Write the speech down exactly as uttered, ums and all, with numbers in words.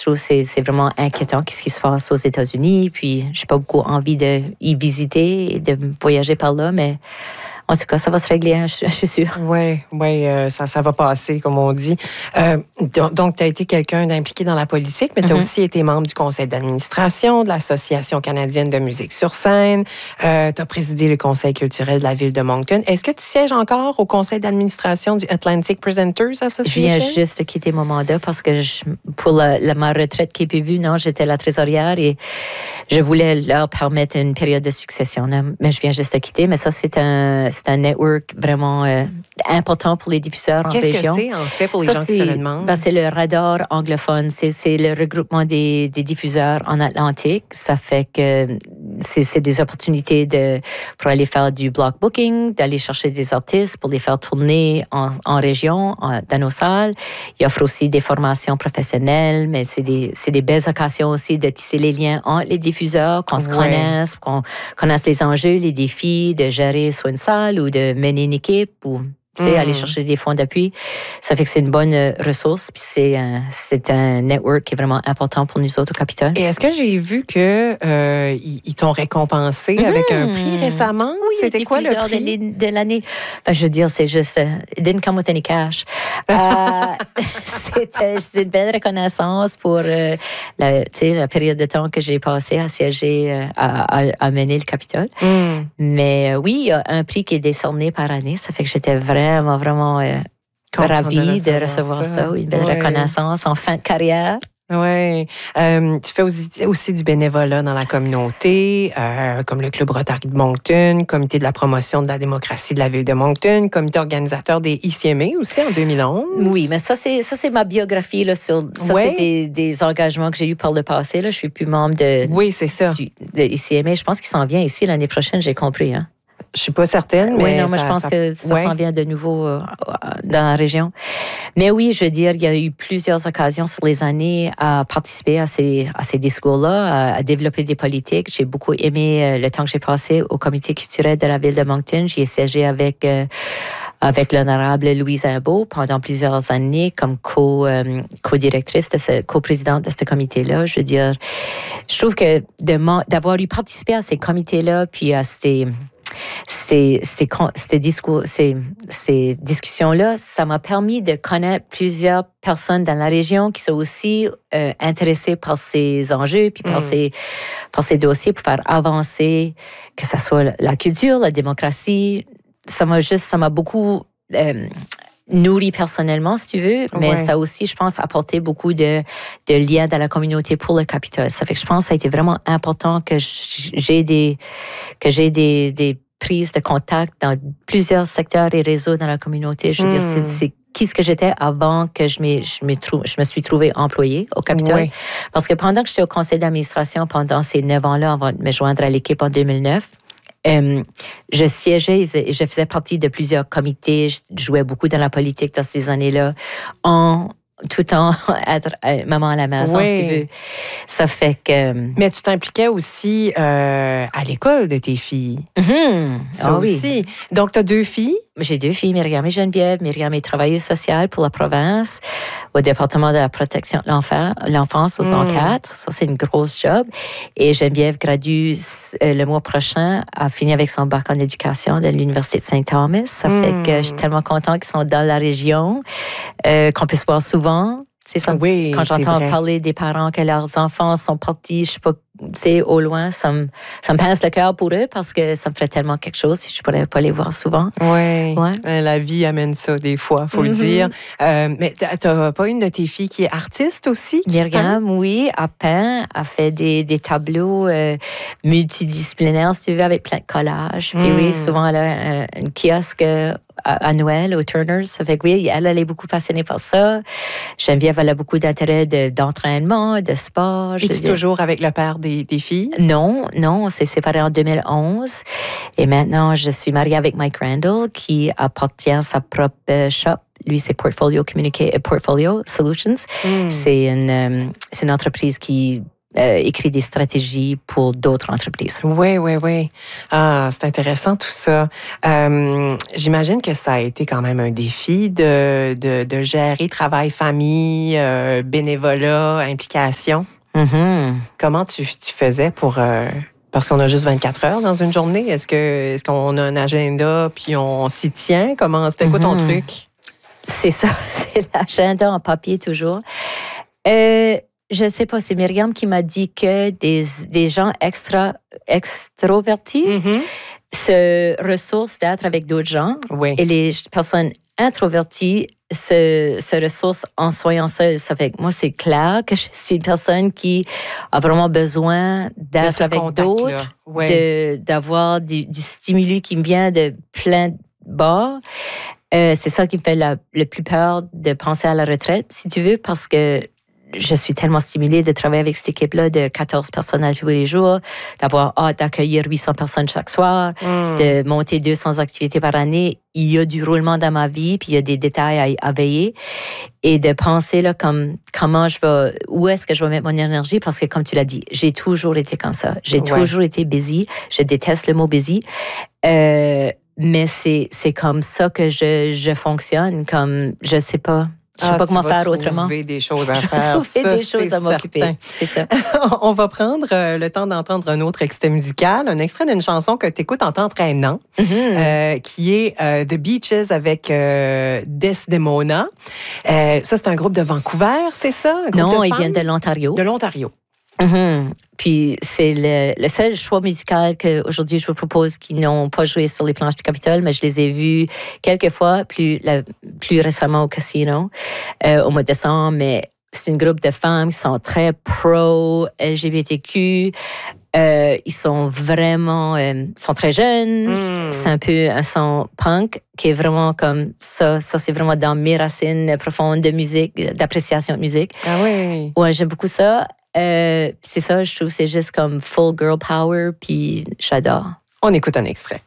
trouve que c'est, c'est vraiment inquiétant qu'est-ce qui se passe aux États-Unis. Puis, j'ai pas beaucoup envie de y visiter et de voyager par là, mais en tout cas, ça va se régler, hein, je, je suis sûre. Oui, oui, euh, ça, ça va passer, comme on dit. Euh, donc, tu as été quelqu'un d'impliqué dans la politique, mais tu as mm-hmm. aussi été membre du conseil d'administration de l'Association canadienne de musique sur scène. Euh, tu as présidé le conseil culturel de la ville de Moncton. Est-ce que tu sièges encore au conseil d'administration du Atlantic Presenters Association? Je viens juste de quitter mon mandat parce que je, pour la, la, ma retraite qui est prévue, non, j'étais la trésorière et je voulais leur permettre une période de succession. Non, mais je viens juste de quitter, mais ça, c'est un... C'est un network vraiment euh, important pour les diffuseurs en Qu'est-ce région. Qu'est-ce que c'est, en fait, pour les ça, gens qui se le demandent? Ben, c'est le radar anglophone. C'est, c'est le regroupement des, des diffuseurs en Atlantique. Ça fait que c'est, c'est des opportunités de, pour aller faire du block booking, d'aller chercher des artistes pour les faire tourner en, en région, en, dans nos salles. Il offre aussi des formations professionnelles, mais c'est des, c'est des belles occasions aussi de tisser les liens entre les diffuseurs, qu'on se ouais. connaisse, qu'on connaisse les enjeux, les défis, de gérer soit une salle ou de mener une équipe ou tu sais, mmh. aller chercher des fonds d'appui. Ça fait que c'est une bonne ressource puis c'est un, c'est un network qui est vraiment important pour nous autres au Capitole. Et est-ce que j'ai vu que euh, ils, ils t'ont récompensé mmh. avec un prix récemment? Oui, c'était quoi le prix? De, de l'année? Ben, je veux dire, c'est juste... Uh, it didn't come with any cash. uh, c'était, c'est une belle reconnaissance pour euh, la, la période de temps que j'ai passé à siéger, euh, à, à, à mener le Capitole. Mmh. Mais euh, oui, il y a un prix qui est décerné par année. Ça fait que j'étais vraiment Vraiment, vraiment euh, ravie de recevoir, de recevoir ça. ça. Une belle ouais. reconnaissance en fin de carrière. Oui. Euh, tu fais aussi, aussi du bénévolat dans la communauté, euh, comme le Club Rotary de Moncton, Comité de la promotion de la démocratie de la ville de Moncton, comité organisateur des I C M A aussi en deux mille onze. Oui, mais ça, c'est, ça, c'est ma biographie. Là, sur, ça, ouais. c'est des, des engagements que j'ai eus par le passé. Là. Je suis plus membre de, oui, c'est ça. Du, de I C M A. Je pense qu'il s'en vient ici l'année prochaine, j'ai compris. Hein? Je suis pas certaine, mais... Oui, non, moi, ça, je pense ça, que ça ouais. s'en vient de nouveau euh, dans la région. Mais oui, je veux dire, il y a eu plusieurs occasions sur les années à participer à ces, à ces discours-là, à, à développer des politiques. J'ai beaucoup aimé euh, le temps que j'ai passé au comité culturel de la ville de Moncton. J'y ai siégé avec... Euh, avec l'honorable Louise Imbeau pendant plusieurs années comme co, euh, co-directrice, de ce, co-présidente de ce comité-là. Je veux dire, je trouve que de, d'avoir eu participé à ces comités-là, puis à ces... Ces, ces, ces, discours, ces, ces discussions-là, ça m'a permis de connaître plusieurs personnes dans la région qui sont aussi euh, intéressées par ces enjeux puis par, mm. ces, par ces dossiers pour faire avancer, que ce soit la culture, la démocratie. Ça m'a juste, ça m'a beaucoup euh, nourri personnellement, si tu veux, mais ouais. ça a aussi, je pense, apporté beaucoup de, de liens dans la communauté pour le Capitole. Ça fait que je pense que ça a été vraiment important que j'ai des, que j'ai des, des prises de contact dans plusieurs secteurs et réseaux dans la communauté. Je veux mm. dire, c'est, c'est qui ce que j'étais avant que je, je, me, trou, je me suis trouvée employée au Capitole. Oui. Parce que pendant que j'étais au conseil d'administration, pendant ces neuf ans-là, avant de me joindre à l'équipe en deux mille neuf, Euh, je siégeais et je faisais partie de plusieurs comités. Je jouais beaucoup dans la politique dans ces années-là, en tout en être euh, maman à la maison, oui. si tu veux. Ça fait que... Mais tu t'impliquais aussi euh, à l'école de tes filles. Mm-hmm. Ça oh, aussi. Oui. Donc, tu as deux filles? J'ai deux filles, Myriam et Geneviève. Myriam est travailleuse sociale pour la province au département de la protection de l'enfant, l'enfance au mm. cent quatre. Ça, c'est une grosse job. Et Geneviève gradue euh, le mois prochain, a fini avec son bac en éducation de l'Université de Saint Thomas. Ça mm. fait que je suis tellement contente qu'ils sont dans la région, euh, qu'on peut se voir souvent. C'est ça. Oui, quand j'entends parler des parents que leurs enfants sont partis, je sais pas, tu sais, au loin, ça me, ça me pince le cœur pour eux parce que ça me ferait tellement quelque chose si je pourrais pas les voir souvent. Oui, ouais. La vie amène ça des fois, faut mm-hmm. le dire. Euh, mais t'as pas une de tes filles qui est artiste aussi? Myriam, oui, a peint, a fait des, des tableaux euh, multidisciplinaires, si tu veux, avec plein de collages. Puis mm. oui, souvent, elle a un, un kiosque à Noël, au Turner's. Ça fait que oui, elle, elle est beaucoup passionnée par ça. Geneviève, elle a beaucoup d'intérêt de, d'entraînement, de sport. Es-tu toujours avec le père des, des filles? Non, non, on s'est séparés en deux mille onze. Et maintenant, je suis mariée avec Mike Randall, qui appartient à sa propre shop. Lui, c'est Portfolio, Communica- Portfolio Solutions. Mm. C'est, une, c'est une entreprise qui euh, écrit des stratégies pour d'autres entreprises. Oui, oui, oui. Ah, c'est intéressant tout ça. Euh, j'imagine que ça a été quand même un défi de, de, de gérer travail, famille, euh, bénévolat, implication. Mm-hmm. Comment tu, tu faisais pour... Euh, parce qu'on a juste vingt-quatre heures dans une journée. Est-ce que est-ce qu'on a un agenda puis on s'y tient? Comment, c'était quoi ton Mm-hmm. truc? C'est ça, c'est l'agenda en papier toujours. Euh, je ne sais pas, c'est Myriam qui m'a dit que des, des gens extra, extrovertis Mm-hmm. se ressourcent d'être avec d'autres gens. Oui. Et les personnes introverties se, se ressourcent en soyant seules. Ça fait que moi, c'est clair que je suis une personne qui a vraiment besoin d'être avec d'autres, ouais. de, d'avoir du, du stimuli qui me vient de plein de bords. Euh, c'est ça qui me fait la, le plus peur de penser à la retraite, si tu veux, parce que je suis tellement stimulée de travailler avec cette équipe-là de quatorze personnes à tous les jours, d'avoir hâte d'accueillir huit cents personnes chaque soir, mm. de monter deux cents activités par année. Il y a du roulement dans ma vie, puis il y a des détails à, à veiller. Et de penser là, comme, comment je vais, où est-ce que je vais mettre mon énergie, parce que comme tu l'as dit, j'ai toujours été comme ça. J'ai ouais. toujours été busy. Je déteste le mot busy. Euh, mais c'est, c'est comme ça que je, je fonctionne, comme, je sais pas. Je ne sais ah, pas comment faire autrement. Trouver des choses à je faire. Je vais trouver ça, des choses à m'occuper. Certain. C'est ça. On va prendre euh, le temps d'entendre un autre extrait musical, un extrait d'une chanson que tu écoutes en t'entraînant, mm-hmm. euh, qui est euh, The Beaches avec euh, Desdemona. Euh, ça, c'est un groupe de Vancouver, c'est ça? Un groupe non, de ils viennent de l'Ontario. De l'Ontario. Mm-hmm. Puis c'est le, le seul choix musical qu'aujourd'hui je vous propose qui n'ont pas joué sur les planches du Capitole, mais je les ai vus quelques fois, plus, la, plus récemment au casino, euh, au mois de décembre. Mais c'est un groupe de femmes qui sont très pro-L G B T Q. Euh, ils sont vraiment... Euh, sont très jeunes. Mm. C'est un peu un son punk qui est vraiment comme ça. Ça, c'est vraiment dans mes racines profondes de musique, d'appréciation de musique. Ah oui? Ouais, j'aime beaucoup ça. Euh, c'est ça, je trouve que c'est juste comme full girl power, puis j'adore. On écoute un extrait.